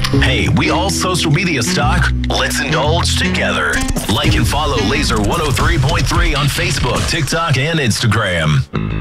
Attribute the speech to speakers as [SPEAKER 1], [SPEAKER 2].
[SPEAKER 1] Hey, we all social media stock. Let's indulge together. Like and follow Laser 103.3 on Facebook, TikTok, and Instagram.